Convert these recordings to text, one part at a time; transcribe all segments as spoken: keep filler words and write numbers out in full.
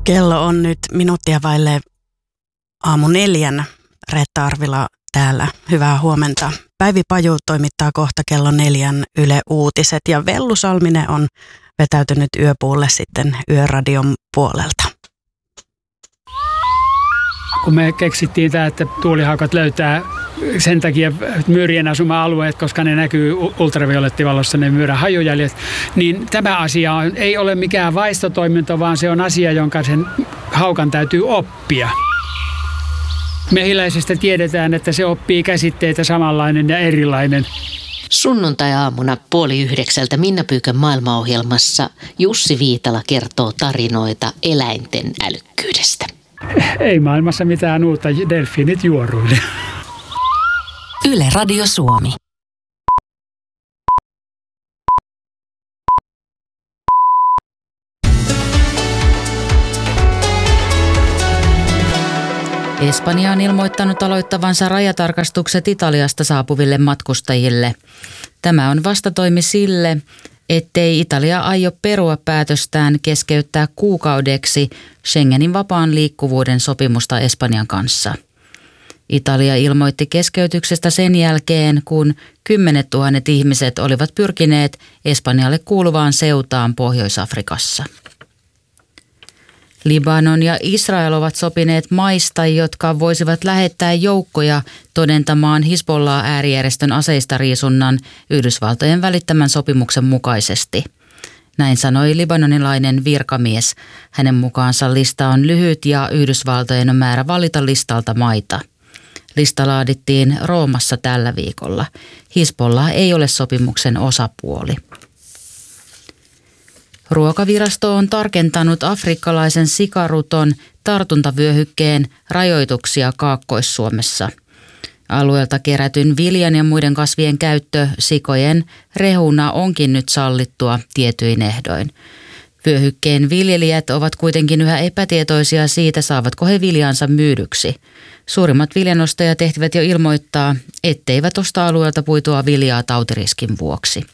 Kello on nyt minuuttia vaille aamu neljän. Reetta Arvila täällä. Hyvää huomenta. Päivi Paju toimittaa kohta kello neljän Yle Uutiset ja Vellu Salminen on vetäytynyt yöpuulle sitten Yöradion puolelta. Kun me keksittiin tämä, että tuulihaukat löytää sen takia myyrien asuma-alueet, koska ne näkyy ultraviolettivalossa, ne myyrän hajujäljet, niin tämä asia on, ei ole mikään vaistotoiminto, vaan se on asia, jonka sen haukan täytyy oppia. Mehiläisestä tiedetään, että se oppii käsitteitä samanlainen ja erilainen. Sunnuntai-aamuna puoli yhdeksältä Minna Pyykän maailmaohjelmassa Jussi Viitala kertoo tarinoita eläinten älykkyydestä. Ei maailmassa mitään uutta, delfiinit juoruille. Yle Radio Suomi. Espanja on ilmoittanut aloittavansa rajatarkastukset Italiasta saapuville matkustajille. Tämä on vastatoimi sille, ettei Italia aio perua päätöstään keskeyttää kuukaudeksi Schengenin vapaan liikkuvuuden sopimusta Espanjan kanssa. Italia ilmoitti keskeytyksestä sen jälkeen, kun kymmenet tuhannet ihmiset olivat pyrkineet Espanjalle kuuluvaan Seutaan Pohjois-Afrikassa. Libanon ja Israel ovat sopineet maista, jotka voisivat lähettää joukkoja todentamaan Hizbollah-äärijärjestön aseistariisunnan Yhdysvaltojen välittämän sopimuksen mukaisesti. Näin sanoi libanonilainen virkamies. Hänen mukaansa lista on lyhyt ja Yhdysvaltojen on määrä valita listalta maita. Lista laadittiin Roomassa tällä viikolla. Hizbollah ei ole sopimuksen osapuoli. Ruokavirasto on tarkentanut afrikkalaisen sikaruton tartuntavyöhykkeen rajoituksia Kaakkois-Suomessa. Alueelta kerätyn viljan ja muiden kasvien käyttö sikojen rehuna onkin nyt sallittua tietyin ehdoin. Vyöhykkeen viljelijät ovat kuitenkin yhä epätietoisia siitä, saavatko he viljansa myydyksi. Suurimmat viljanostajat ehtivät jo ilmoittaa, etteivät osta alueelta puitua viljaa tautiriskin vuoksi.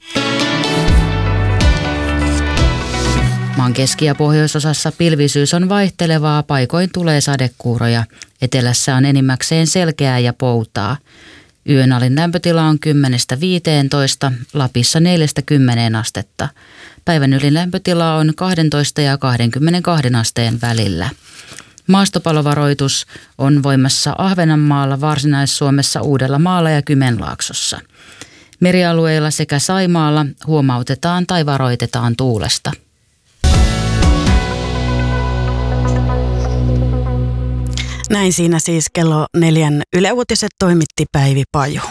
Maan keski- ja pohjoisosassa pilvisyys on vaihtelevaa, paikoin tulee sadekuuroja. Etelässä on enimmäkseen selkeää ja poutaa. Yön alin lämpötila on kymmenestä viiteentoista, Lapissa neljästä kymmeneen astetta. Päivän ylin lämpötila on kaksitoista ja kaksikymmentäkaksi asteen välillä. Maastopalovaroitus on voimassa Ahvenanmaalla, Varsinais-Suomessa, Uudellamaalla ja Kymenlaaksossa. Merialueilla sekä Saimaalla huomautetaan tai varoitetaan tuulesta. Näin siinä siis kello neljän Yle Uutiset toimitti Päivi Paju.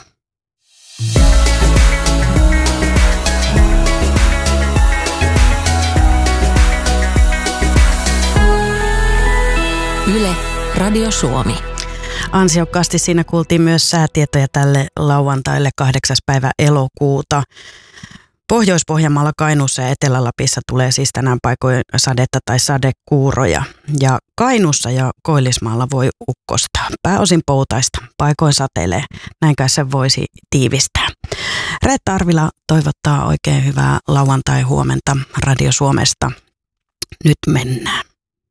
Yle Radio Suomi. Ansiokkaasti siinä kuultiin myös säätietoja tälle lauantaille kahdeksas päivä elokuuta. Pohjois-Pohjanmaalla, Kainuussa ja Etelä-Lapissa tulee siis tänään paikoin sadetta tai sadekuuroja. Ja Kainuussa ja Koillismaalla voi ukkostaa. Pääosin poutaista. Paikoin sateilee. Näinkään se voisi tiivistää. Reetta Arvila toivottaa oikein hyvää lauantai-huomenta Radio Suomesta. Nyt mennään.